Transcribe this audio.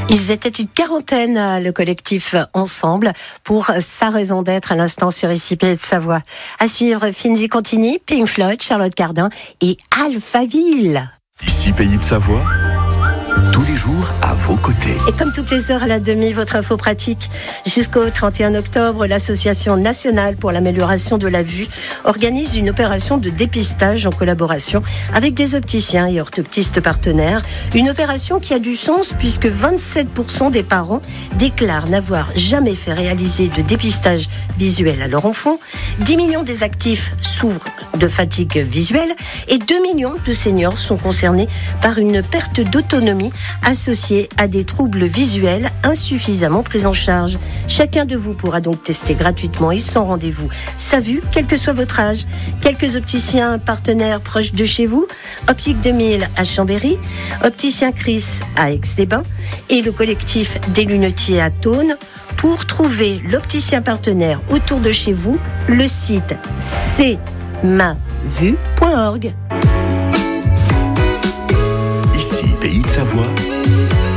Ils étaient une quarantaine, le collectif Ensemble, pour sa raison d'être à l'instant sur ICI Pays de Savoie. À suivre, Finzi Contini, Pink Floyd, Charlotte Cardin et Alphaville. ICI Pays de Savoie, tous les jours à vos côtés. Et comme toutes les heures à la demi, votre info pratique. Jusqu'au 31 octobre, l'Association nationale pour l'amélioration de la vue organise une opération de dépistage en collaboration avec des opticiens et orthoptistes partenaires. Une opération qui a du sens puisque 27% des parents déclarent n'avoir jamais fait réaliser de dépistage visuel à leur enfant. 10 millions des actifs souffrent de fatigue visuelle et 2 millions de seniors sont concernés par une perte d'autonomie associée à des troubles visuels insuffisamment pris en charge. Chacun de vous pourra donc tester gratuitement et sans rendez-vous sa vue, quel que soit votre âge. Quelques opticiens partenaires proches de chez vous, Optique 2000 à Chambéry, Opticien Chris à Aix-les-Bains et le collectif des lunetiers à Thônes. Pour trouver l'opticien partenaire autour de chez vous, le site cmavue.org. ICI Pays de Savoie,